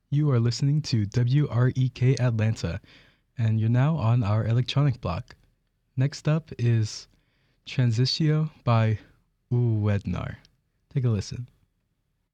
You are listening to WREK Atlanta, and you're now on our electronic block. Next up is Transitio by Uwednar. Take a listen.